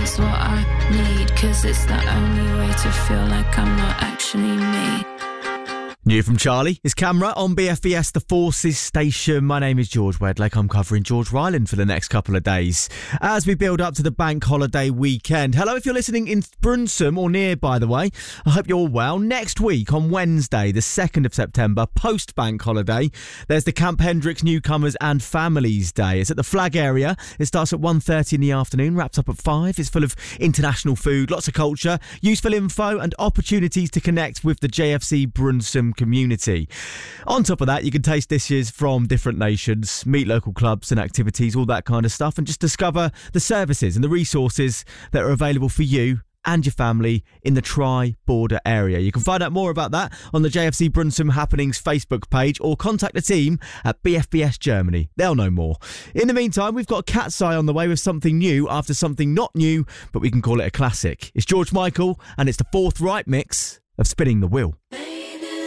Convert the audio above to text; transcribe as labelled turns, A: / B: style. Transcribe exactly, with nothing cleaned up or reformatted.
A: is what I need, 'cause it's the only way to feel like I'm not actually me.
B: New from Charlie is Camera on B F B S, the Forces Station. My name is George Wedlake. I'm covering George Ryland for the next couple of days as we build up to the bank holiday weekend. Hello, if you're listening in Brunsum or near, by the way. I hope you're all well. Next week on Wednesday, the second of September, post-bank holiday, there's the Camp Hendricks Newcomers and Families Day. It's at the Flag area. It starts at one thirty in the afternoon, wraps up at five. It's full of international food, lots of culture, useful info and opportunities to connect with the J F C Brunsum community. On top of that, you can taste dishes from different nations, meet local clubs and activities, all that kind of stuff, and just discover the services and the resources that are available for you and your family in the Tri-Border area. You can find out more about that on the J F C Brunsum Happenings Facebook page or contact the team at B F B S Germany. They'll know more. In the meantime, we've got Cat's Eye on the way with something new after something not new, but we can call it a classic. It's George Michael and it's the fourth right mix of Spinning the Wheel.